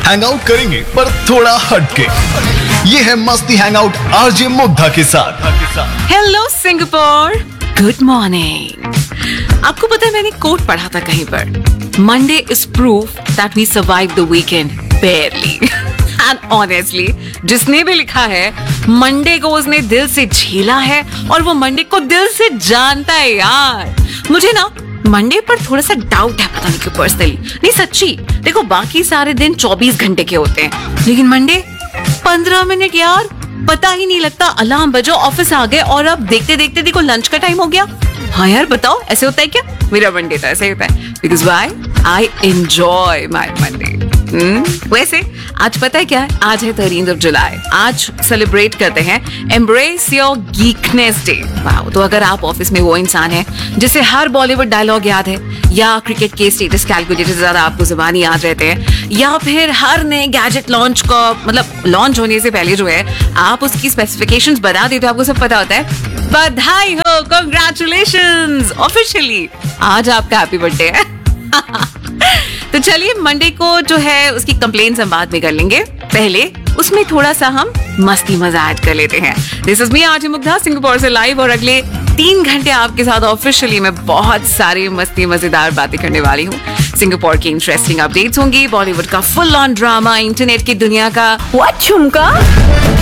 Hang out करेंगे पर थोड़ा हटके। ये है मस्ती हैंग आउट आरजे मुग्धा के साथ। Hello Singapore, good morning. आपको पता है मैंने कोट पढ़ा था कहीं पर, Monday is proof that we survive the weekend बेयरली। And honestly जिसने भी लिखा है मंडे को उसने दिल से झेला है और वो मंडे को दिल से जानता है यार। मुझे ना मंडे पर थोड़ा सा डाउट है, पता नहीं क्यों पर्सनली। नहीं सच्ची, देखो बाकी सारे दिन 24 घंटे के होते हैं, लेकिन मंडे 15 मिनट यार, पता ही नहीं लगता। अलार्म बजो, ऑफिस आ गए और अब देखते देखते देखो लंच का टाइम हो गया। हाँ यार बताओ, ऐसे होता है क्या? मेरा मंडे तो ऐसे ही होता है, because why I enjoy my Monday. वैसे आज पता है क्या है? आज है 13th of जुलाई। आज सेलिब्रेट करते हैं एम्ब्रेस योर गीकनेस डे। वाओ, तो अगर आप ऑफिस में वो इंसान है जिसे हर बॉलीवुड डायलॉग याद है, या क्रिकेट के स्टेटस कैलकुलेटर से ज्यादा आपको जुबानी याद रहते हैं, या फिर हर नए गैजेट लॉन्च का मतलब लॉन्च होने से पहले जो है आप उसकी स्पेसिफिकेशंस बता देते हो, आपको सब पता होता है, बधाई हो, कांग्रेचुलेशंस, ऑफिशियली आज आपका हैप्पी बर्थडे है। तो चलिए मंडे को जो है उसकी कंप्लेंट्स हम बाद में कर लेंगे, पहले उसमें थोड़ा सा हम मस्ती मजा ऐड कर लेते हैं। This is me RJ Mugdha Singapore से लाइव, और अगले 3 घंटे आपके साथ ऑफिशियली मैं बहुत सारी मस्ती मजेदार बातें करने वाली हूँ। सिंगापुर की इंटरेस्टिंग अपडेट्स होंगी, बॉलीवुड का फुल ऑन ड्रामा, इंटरनेट की दुनिया का व्हाट झुमका